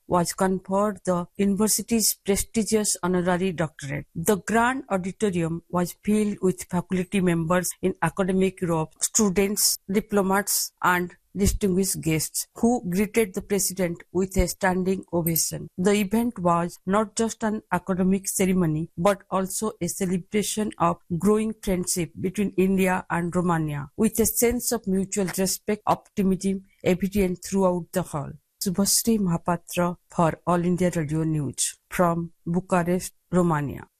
was conferred the university's prestigious honorary doctorate. The grand auditorium was filled with faculty members in academic robes, students, diplomats, and distinguished guests who greeted the president with a standing ovation. The event was not just an academic ceremony but also a celebration of growing friendship between India and Romania, with a sense of mutual respect, optimism evident throughout the hall. Subhashree Mahapatra for All India Radio News from Bucharest, Romania.